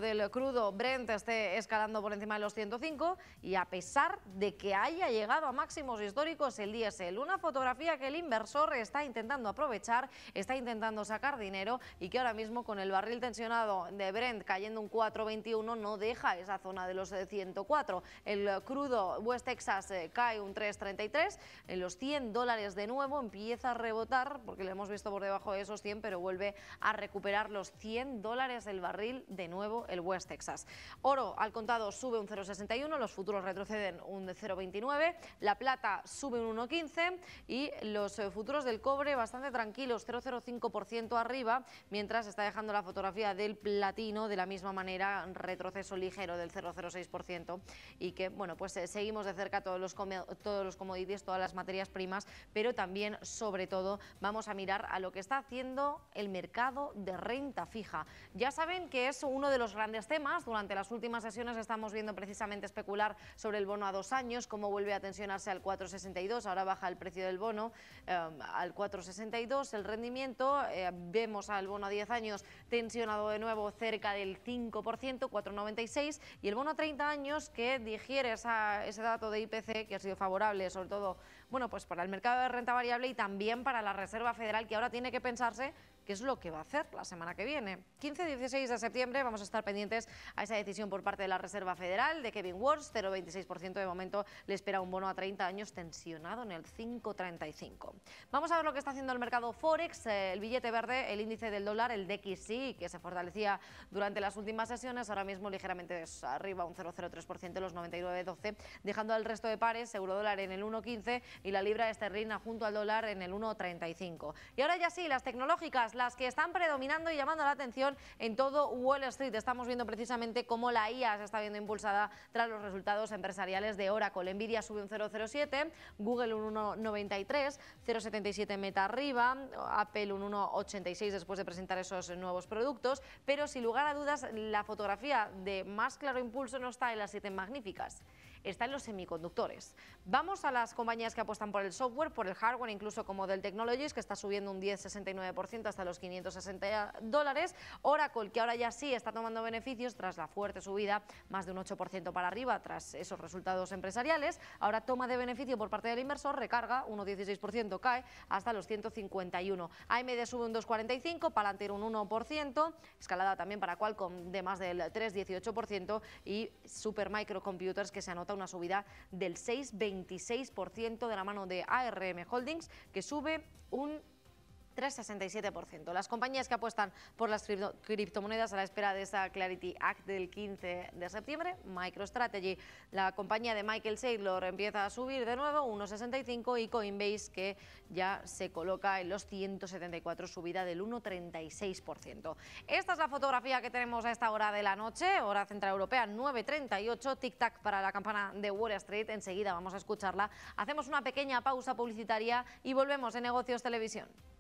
del crudo Brent esté escalando por encima de los 105 y a pesar de que haya llegado a máximos históricos el diésel. Una fotografía que el inversor está intentando aprovechar, está intentando sacar dinero y que ahora mismo con el barril tensionado de Brent cayendo un 4,21 no deja esa zona de los 104. El crudo West Texas cae un 3,33, en los $100 de nuevo empieza a rebotar porque lo hemos visto por debajo de esos 100, pero vuelve a recuperar los $100 el barril de nuevo el West Texas. Oro al contado sube un 0,61, los futuros retroceden un 0,29, la plata sube un 1,15 y los futuros del cobre bastante tranquilos, 0,05% arriba, mientras está dejando la fotografía del platino de la misma manera, retroceso ligero del 0,06% y que, bueno, pues seguimos de cerca todos los commodities, todas las materias primas, pero también, sobre todo, vamos a mirar a lo que está haciendo el mercado de renta fija. Ya saben que es uno de los grandes temas. Durante las últimas sesiones estamos viendo precisamente especular sobre el bono a 2 años, cómo vuelve a tensionarse al 4,62, ahora baja el precio del bono al 4,62, el rendimiento, vemos al bono a 10 años tensionado de nuevo cerca del 5%, 4,96, y el bono a 30 años que digiere ese dato de IPC que ha sido favorable, sobre todo, bueno, pues para el mercado de renta variable y también para la Reserva Federal, que ahora tiene que pensarse qué es lo que va a hacer la semana que viene. 15-16 de septiembre vamos a estar pendientes a esa decisión por parte de la Reserva Federal de Kevin Warsh, 0,26% de momento le espera un bono a 30 años tensionado en el 5,35. Vamos a ver lo que está haciendo el mercado Forex, el billete verde, el índice del dólar, el DXY, que se fortalecía durante las últimas sesiones, ahora mismo ligeramente arriba, un 0,03%, los 99,12, dejando al resto de pares, eurodólar en el 1,15 y la libra esterlina junto al dólar en el 1,35. Y ahora ya sí, las tecnológicas, las que están predominando y llamando la atención en todo Wall Street. Estamos viendo precisamente cómo la IA se está viendo impulsada tras los resultados empresariales de Oracle. Nvidia sube un 0,07, Google un 1,93, 0,77 Meta arriba, Apple un 1,86 después de presentar esos nuevos productos, pero sin lugar a dudas la fotografía de más claro impulso no está en las 7 magníficas, está en los semiconductores. Vamos a las compañías que apuestan por el software, por el hardware, incluso como Dell Technologies, que está subiendo un 10,69% hasta los $560. Oracle, que ahora ya sí está tomando beneficios tras la fuerte subida, más de un 8% para arriba, tras esos resultados empresariales. Ahora toma de beneficio por parte del inversor, recarga, 1,16%, cae hasta los 151. AMD sube un 2,45%, Palantir un 1%, escalada también para Qualcomm de más del 3,18% y Supermicro Computers, que se anota una subida del 6,26% de la mano de ARM Holdings, que sube un 3,67%. Las compañías que apuestan por las criptomonedas a la espera de esa Clarity Act del 15 de septiembre, MicroStrategy, la compañía de Michael Saylor empieza a subir de nuevo, 1,65, y Coinbase, que ya se coloca en los 174, subida del 1,36%. Esta es la fotografía que tenemos a esta hora de la noche, hora central europea, 9:38, tic-tac para la campana de Wall Street. Enseguida vamos a escucharla. Hacemos una pequeña pausa publicitaria y volvemos en Negocios Televisión.